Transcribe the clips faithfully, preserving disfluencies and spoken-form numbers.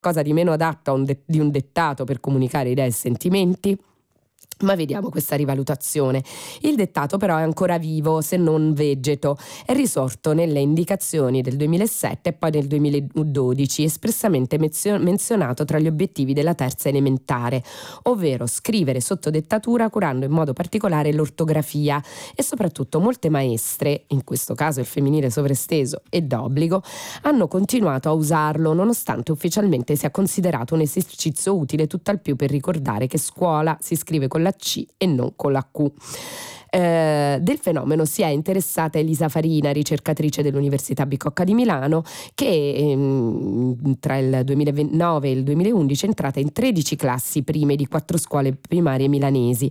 cosa di meno adatto a un de- di un dettato per comunicare idee e sentimenti? Ma vediamo questa rivalutazione. Il dettato però è ancora vivo, se non vegeto. È risorto nelle indicazioni del duemilasette e poi del duemiladodici, espressamente menzio- menzionato tra gli obiettivi della terza elementare, ovvero scrivere sotto dettatura curando in modo particolare l'ortografia, e soprattutto molte maestre, in questo caso il femminile sovraesteso e d'obbligo, hanno continuato a usarlo nonostante ufficialmente sia considerato un esercizio utile tutt'al più per ricordare che scuola si scrive con la C e non con la Q. Eh, del fenomeno si è interessata Elisa Farina, ricercatrice dell'Università Bicocca di Milano, che ehm, tra il duemilanove e il duemilaundici è entrata in tredici classi prime di quattro scuole primarie milanesi.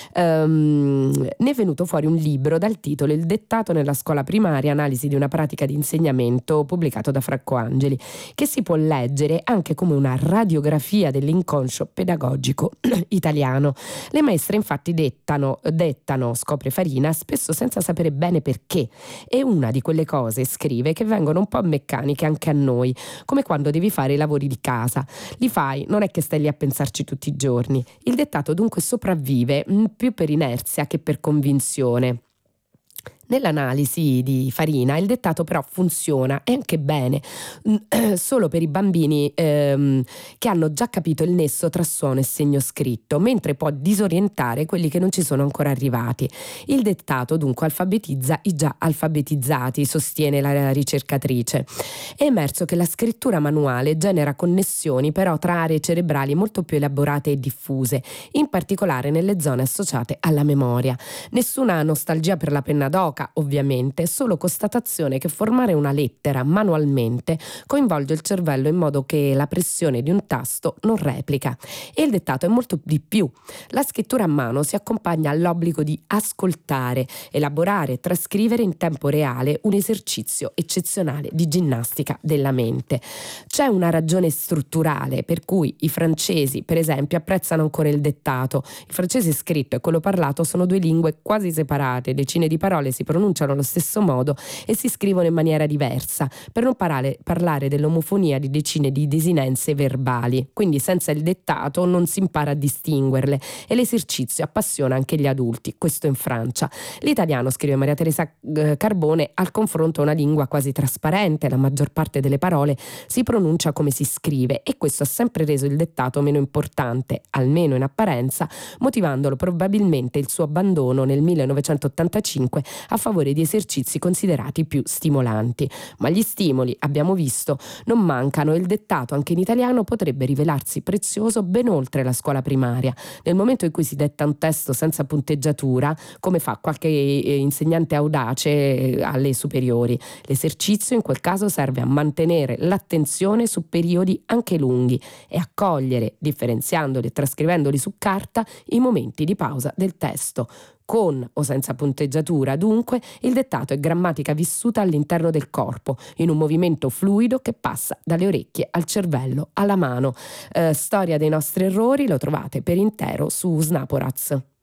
Um, ne è venuto fuori un libro dal titolo Il dettato nella scuola primaria, analisi di una pratica di insegnamento, pubblicato da Franco Angeli, che si può leggere anche come una radiografia dell'inconscio pedagogico italiano. Le maestre infatti dettano, dettano, scopre Farina, spesso senza sapere bene perché. È una di quelle cose, scrive, che vengono un po' meccaniche anche a noi, come quando devi fare i lavori di casa. Li fai, non è che stai lì a pensarci tutti i giorni. Il dettato dunque sopravvive mh, più per inerzia che per convinzione. Nell'analisi di Farina il dettato però funziona e anche bene solo per i bambini ehm, che hanno già capito il nesso tra suono e segno scritto, mentre può disorientare quelli che non ci sono ancora arrivati. Il dettato dunque alfabetizza i già alfabetizzati, sostiene la ricercatrice. È emerso che la scrittura manuale genera connessioni però tra aree cerebrali molto più elaborate e diffuse, in particolare nelle zone associate alla memoria. Nessuna nostalgia per la penna d'oca, ovviamente, solo constatazione che formare una lettera manualmente coinvolge il cervello in modo che la pressione di un tasto non replica. E il dettato è molto di più. La scrittura a mano si accompagna all'obbligo di ascoltare, elaborare e trascrivere in tempo reale un esercizio eccezionale di ginnastica della mente. C'è una ragione strutturale per cui i francesi, per esempio, apprezzano ancora il dettato. Il francese scritto e quello parlato sono due lingue quasi separate, decine di parole si pronunciano allo stesso modo e si scrivono in maniera diversa, per non parare, parlare dell'omofonia di decine di desinenze verbali. Quindi senza il dettato non si impara a distinguerle e l'esercizio appassiona anche gli adulti, questo in Francia. L'italiano, scrive Maria Teresa Carbone, al confronto è una lingua quasi trasparente, la maggior parte delle parole si pronuncia come si scrive e questo ha sempre reso il dettato meno importante, almeno in apparenza, motivandolo probabilmente il suo abbandono nel millenovecentottantacinque a favore di esercizi considerati più stimolanti. Ma gli stimoli, abbiamo visto, non mancano e il dettato anche in italiano potrebbe rivelarsi prezioso ben oltre la scuola primaria. Nel momento in cui si detta un testo senza punteggiatura, come fa qualche insegnante audace alle superiori, l'esercizio in quel caso serve a mantenere l'attenzione su periodi anche lunghi e a cogliere, differenziandoli e trascrivendoli su carta, i momenti di pausa del testo. Con o senza punteggiatura, dunque, il dettato è grammatica vissuta all'interno del corpo, in un movimento fluido che passa dalle orecchie al cervello alla mano. Eh, storia dei nostri errori lo trovate per intero su Snaporaz.